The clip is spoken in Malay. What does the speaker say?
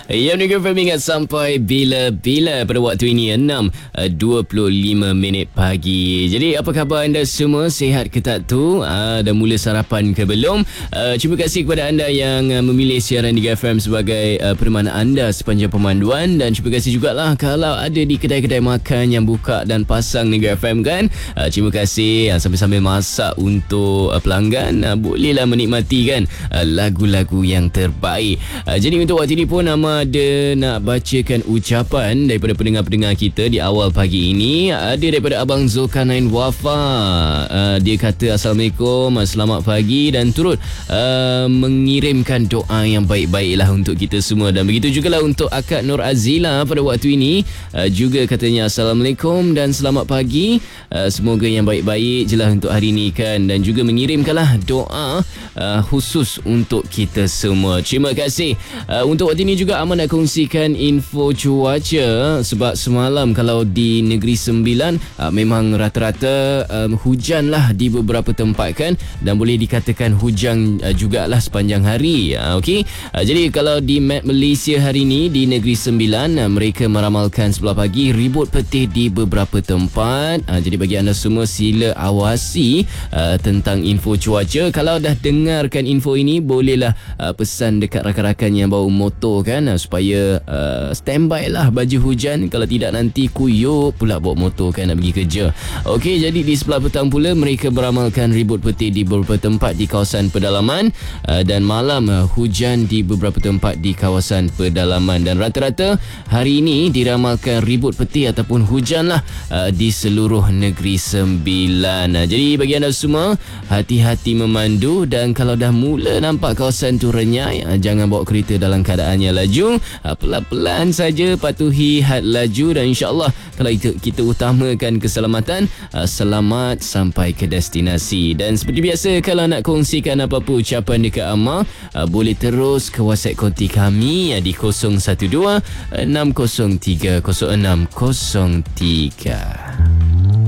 Yang Negeri FM ingat sampai bila-bila pada waktu ini 6.25 minit pagi. Jadi apa khabar anda semua? Sihat ke tak tu? Dah mula sarapan ke belum? Terima kasih kepada anda yang memilih siaran Negeri FM sebagai peneman anda sepanjang pemanduan. Dan terima kasih jugalah kalau ada di kedai-kedai makan yang buka dan pasang Negeri FM kan. Terima kasih sambil-sambil masak untuk pelanggan. Bolehlah menikmati kan lagu-lagu yang terbaik. Jadi untuk waktu ini pun ada nak bacakan ucapan daripada pendengar-pendengar kita di awal pagi ini. Ada daripada Abang Zulkarnain Wafa. Dia kata Assalamualaikum, selamat pagi dan turut mengirimkan doa yang baik-baiklah untuk kita semua. Dan begitu jugalah untuk Akak Nur Azila pada waktu ini. Juga katanya Assalamualaikum dan selamat pagi. Semoga yang baik-baik je lah untuk hari ini kan. Dan juga mengirimkanlah doa khusus untuk kita semua. Terima kasih. Untuk waktu ini juga Aman nak kongsikan info cuaca. Sebab semalam kalau di Negeri Sembilan memang rata-rata hujan lah di beberapa tempat kan. Dan boleh dikatakan hujan jugalah sepanjang hari. Okey. Jadi kalau di map Malaysia hari ini di Negeri Sembilan, mereka meramalkan sebelah pagi ribut petih di beberapa tempat. Jadi bagi anda semua sila awasi tentang info cuaca. Kalau dah dengarkan info ini, bolehlah pesan dekat rakan-rakan yang bawa motor kan, supaya standby lah baju hujan. Kalau tidak nanti kuyup pula bawa motor kan nak pergi kerja. Okey, jadi di sebelah petang pula mereka beramalkan ribut petih di beberapa tempat di kawasan pedalaman, dan malam hujan di beberapa tempat di kawasan pedalaman. Dan rata-rata hari ini diramalkan ribut petih ataupun hujan lah di seluruh Negeri Sembilan. Jadi bagi anda semua, hati-hati memandu. Dan kalau dah mula nampak kawasan tu renyai, jangan bawa kereta dalam keadaannya laju. Pelan-pelan saja patuhi had laju. Dan insyaAllah kalau kita utamakan keselamatan, selamat sampai ke destinasi. Dan seperti biasa, kalau nak kongsikan apa-apa ucapan dekat Amma, boleh terus ke WhatsApp konti kami di 012 603 0603.